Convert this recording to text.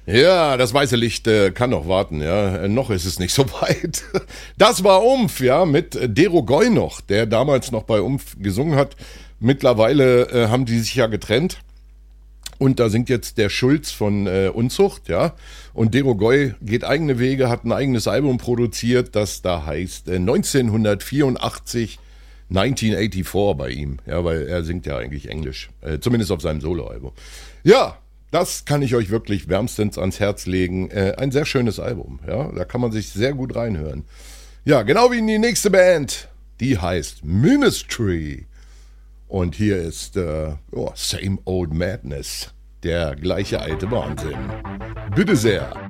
Ja, das weiße Licht kann noch warten, ja. Noch ist es nicht so weit. Das war Umf, ja, mit Dero Goy noch, der damals noch bei Umf gesungen hat. Mittlerweile haben die sich ja getrennt. Und da singt jetzt der Schulz von Unzucht, ja. Und Dero Goy geht eigene Wege, hat ein eigenes Album produziert, das da heißt 1984, 1984 bei ihm. Ja, weil er singt ja eigentlich Englisch. Zumindest auf seinem Soloalbum. Ja, das kann ich euch wirklich wärmstens ans Herz legen. Ein sehr schönes Album, ja. Da kann man sich sehr gut reinhören. Ja, genau wie in die nächste Band. Die heißt Ministry. Und hier ist Same Old Madness, der gleiche alte Wahnsinn. Bitte sehr.